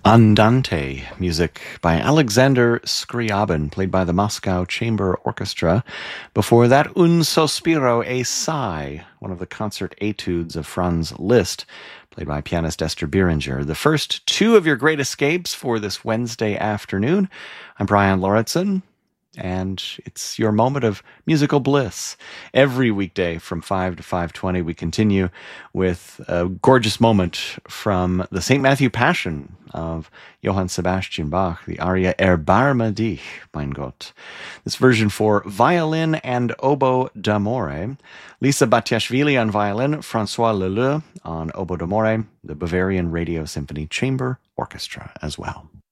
Andante, music by Alexander Scriabin, played by the Moscow Chamber Orchestra. Before that, Un Sospiro, a Sigh, one of the concert etudes of Franz Liszt, played by pianist Esther Beringer. The first two of your great escapes for this Wednesday afternoon. I'm Brian Lauritsen, and it's your moment of musical bliss. Every weekday from 5 to 5:20, we continue with a gorgeous moment from the St. Matthew Passion of Johann Sebastian Bach, the aria Erbarme dich, mein Gott. This version for violin and oboe d'amore. Lisa Batiashvili on violin, Francois Leleu on oboe d'amore, the Bavarian Radio Symphony Chamber Orchestra as well.